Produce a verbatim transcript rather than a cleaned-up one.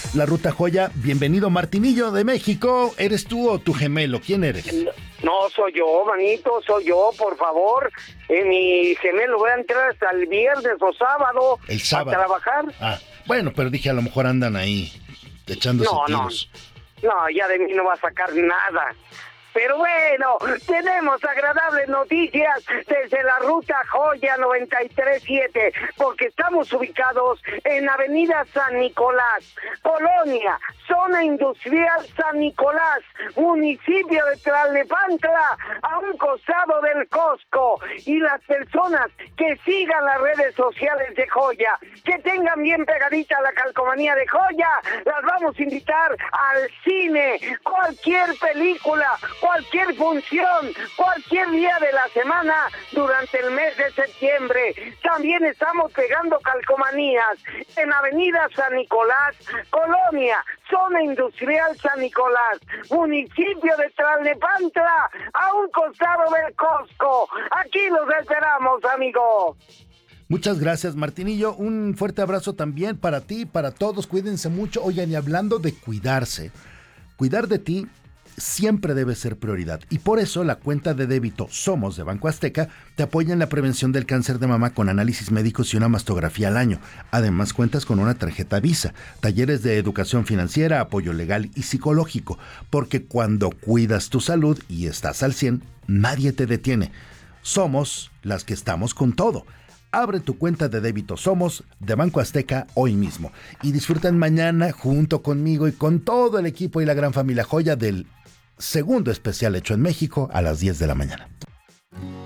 La Ruta Joya. Bienvenido, Martinillo de México. ¿Eres tú o tu gemelo? ¿Quién eres? No, soy yo, manito, soy yo, por favor. Eh, mi gemelo voy a entrar hasta el viernes o sábado. El sábado. A trabajar. Ah, bueno, pero dije, a lo mejor andan ahí echándose no, tiros. No, no, ya de mí no va a sacar nada. Pero bueno, tenemos agradables noticias desde la Ruta Joya noventa y tres siete, porque estamos ubicados en Avenida San Nicolás, Colonia, Zona Industrial San Nicolás, municipio de Tlalnepantla, a un costado del Costco. Y las personas que sigan las redes sociales de Joya, que tengan bien pegadita la calcomanía de Joya, las vamos a invitar al cine, cualquier película, cualquier función, cualquier día de la semana durante el mes de septiembre. También estamos pegando calcomanías en Avenida San Nicolás, Colonia, Zona Industrial San Nicolás, municipio de Tlalnepantla, a un costado del Costco. Aquí los esperamos, amigo. Muchas gracias, Martinillo. Un fuerte abrazo también para ti, para todos. Cuídense mucho. Oigan, y hablando de cuidarse, cuidar de ti siempre debe ser prioridad, y por eso la cuenta de débito Somos de Banco Azteca te apoya en la prevención del cáncer de mama con análisis médicos y una mastografía al año. Además, cuentas con una tarjeta Visa, talleres de educación financiera, apoyo legal y psicológico, porque cuando cuidas tu salud y estás al cien, nadie te detiene. Somos las que estamos con todo. Abre tu cuenta de débito Somos de Banco Azteca hoy mismo y disfrutan mañana junto conmigo y con todo el equipo y la gran familia Joya del segundo especial hecho en México a las diez de la mañana.